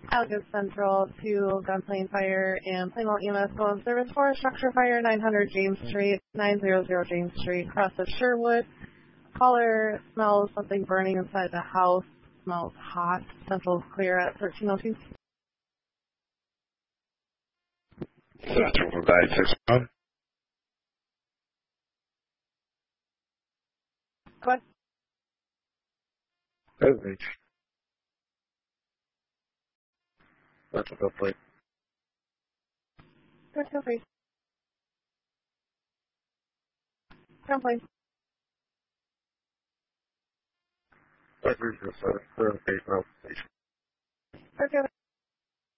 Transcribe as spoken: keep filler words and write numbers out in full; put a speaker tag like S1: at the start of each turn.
S1: Algus Central to Gunplane Fire and Plainwell E M S will service for structure fire nine hundred James Street, nine hundred James Street, across of Sherwood. Caller smells something burning inside the house. Smells hot. Central's clear at thirteen oh two.
S2: Central provide six one.
S1: Go ahead.
S2: Outreach. Central go plate.
S1: Go ahead, please. Gunplane.
S2: Outreach for seven. Clear the gate route station.
S1: Okay.